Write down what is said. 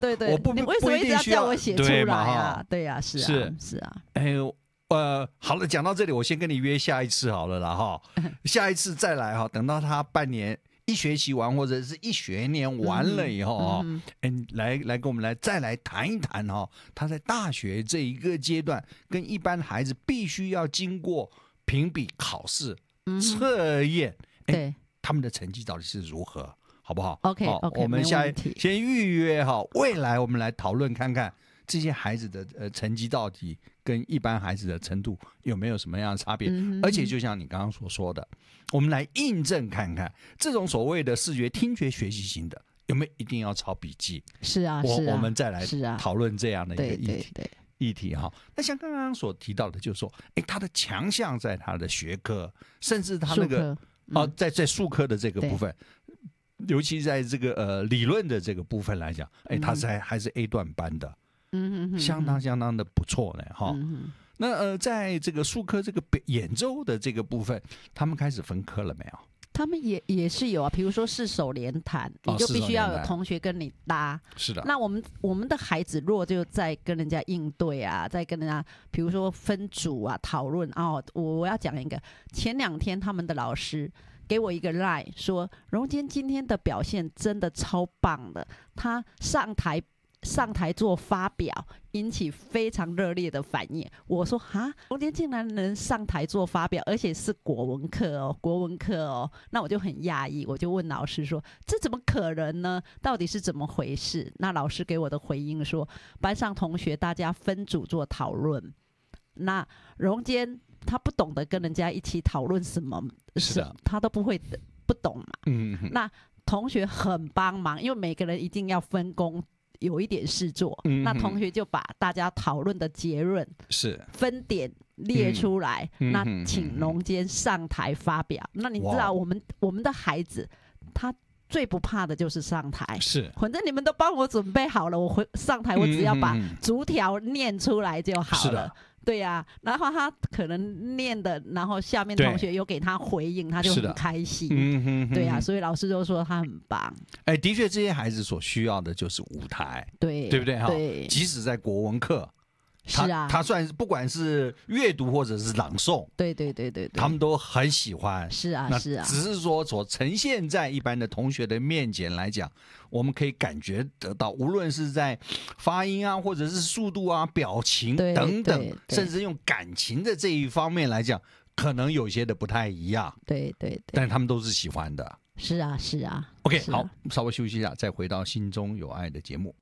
对对， 我不你为什么一直要叫我写出来啊？对啊，是啊，是啊。 好了，讲到这里，我先跟你约下一次好了啦哈，下一次再来哈，等到他半年。一学期完或者是一学年完了以后来跟我们再来谈一谈他在大学这一个阶段跟一般孩子必须要经过评比考试测验， 对他们的成绩到底是如何，好不好 ？OK， 我们先预约未来我们来讨论看看这些孩子的成绩到底跟一般孩子的程度有没有什么样的差别，而且就像你刚刚所说的，我们来印证看看这种所谓的视觉听觉学习型的有没有一定要抄笔记。 是啊， 我们再来讨论这样的一个议题那像刚刚所提到的就是说他的强项在他的学科，甚至他那个在术科的这个部分，尤其在这个理论的这个部分来讲，他还是 A 段班的，相当的不错呢那在这个术科这个演奏的这个部分，他们开始分科了没有？ 他们也是有啊，比如说四手联弹，你就必须要有同学跟你搭。 是的。 那我们的孩子若就在跟人家应对啊，在跟人家比如说分组啊讨论我要讲一个，前2天他们的老师给我一个 line 说，荣坚今天的表现真的超棒的，他上台做发表，引起非常热烈的反应。我说荣坚竟然能上台做发表，而且是国文课哦，那我就很讶异，我就问老师说，这怎么可能呢？到底是怎么回事？那老师给我的回应说，班上同学大家分组做讨论，那荣坚他不懂得跟人家一起讨论什么，他都不懂嘛。那同学很帮忙，因为每个人一定要分工。有一点事做，那同学就把大家讨论的结论分点列出来，那请荣坚上台发表。那你知道我们的孩子他最不怕的就是上台，反正你们都帮我准备好了，我上台我只要把逐条念出来就好了。对呀，然后他可能念的，然后下面同学有给他回应，他就很开心。对呀，所以老师就说他很棒。 的确，这些孩子所需要的就是舞台，对不对？ 对， 即使在国文课， 他算是不管是阅读或者是朗诵， 对， 他们都很喜欢。 是啊， 只是说所呈现在一般的同学的面前来讲，我们可以感觉得到，无论是在发音啊，或者是速度啊、表情等等，甚至用感情的这一方面来讲，可能有些的不太一样。 对， 但是他们都是喜欢的。 是啊。 OK， 好，稍微休息一下，再回到心中有爱的节目。